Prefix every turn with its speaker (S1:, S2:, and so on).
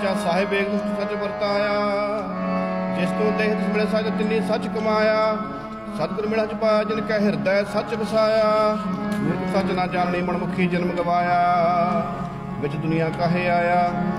S1: ਸੱਚਾ ਸਾਹਿਬ ਏਕ ਸੱਚ ਵਰਤਾਇਆ। ਜਿਸ ਤੋਂ ਦੇਹ ਤਿਸ ਮਿਲੇ ਸੱਚ ਤਿੰਨੀ ਸੱਚ ਕਮਾਇਆ। ਸਤਿਗੁਰ ਮਿਲਾ ਚ ਪਾਇਆ ਜਿਨ ਕੈ ਹਿਰਦੈ ਸੱਚ ਵਸਾਇਆ। ਮੂਰਖ ਸੱਚ ਨਾ ਜਾਣੀ ਮਨਮੁਖੀ ਜਨਮ ਗਵਾਇਆ। ਵਿੱਚ ਦੁਨੀਆ ਕਾਹੇ ਆਇਆ